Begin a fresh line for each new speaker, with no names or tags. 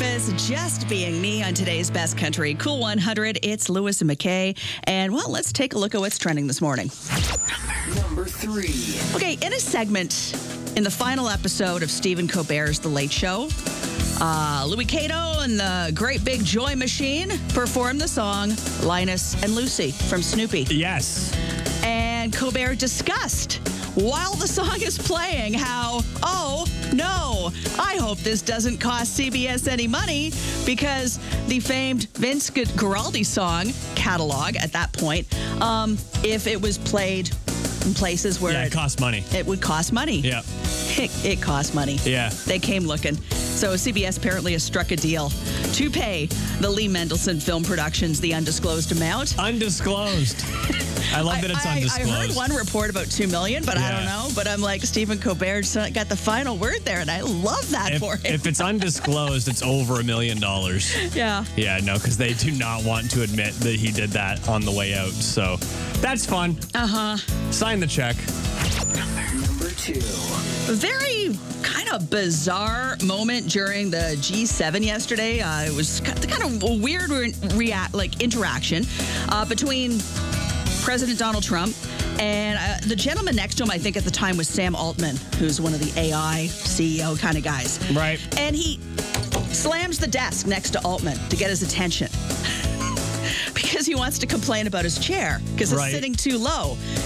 Surface, Just Being Me on today's Best Country Cool 100. It's Lewis and McKay. And, well, let's take a look at what's trending this morning.
Number 3.
Okay, in a segment in the final episode of Stephen Colbert's The Late Show, Louis Cato and the Great Big Joy Machine performed the song Linus and Lucy from Snoopy.
Yes.
And Colbert discussed while the song is playing how, oh, no, I hope this doesn't cost CBS any money, because the famed Vince Guaraldi song catalog at that point, if it was played in places where
it costs money.
It would cost money.
Yeah.
It cost money.
Yeah.
They came looking. So CBS apparently has struck a deal to pay the Lee Mendelsohn Film Productions the undisclosed amount.
Undisclosed. I love that it's undisclosed.
I heard one report about $2 million, but I don't know. But I'm like, Stephen Colbert got the final word there, and I love that for him.
If it's undisclosed, it's over $1 million.
Yeah.
Yeah, no, because they do not want to admit that he did that on the way out. So that's fun. Sign the check.
Number 2.
Very kind of bizarre moment during the G7 yesterday. It was kind of a weird interaction between President Donald Trump and the gentleman next to him, I think at the time, was Sam Altman, who's one of the AI CEO kind of guys.
Right.
And he slams the desk next to Altman to get his attention because he wants to complain about his chair because it's
Right.
sitting too low.